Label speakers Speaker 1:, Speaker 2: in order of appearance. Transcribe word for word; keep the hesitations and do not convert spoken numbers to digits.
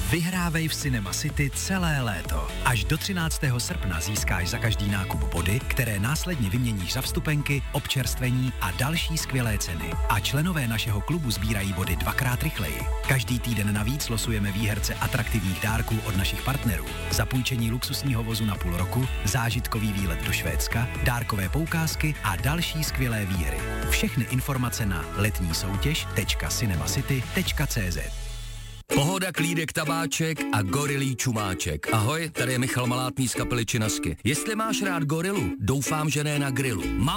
Speaker 1: Vyhrávej v Cinema City celé léto. Až do třináctého srpna získáš za každý nákup body, které následně vyměníš za vstupenky, občerstvení a další skvělé ceny. A členové našeho klubu sbírají body dvakrát rychleji. Každý týden navíc losujeme výherce atraktivních dárků od našich partnerů. Zapůjčení luxusního vozu na půl roku, zážitkový výlet do Švédska, dárkové poukázky a další skvělé výhry. Všechny informace na letní soutěž tečka cinemacity tečka cé zet.
Speaker 2: Pohoda, klídek, tabáček a gorilí čumáček. Ahoj, tady je Michal Malátný z kapely Činasky. Jestli máš rád gorilu, doufám, že ne na grilu. Mám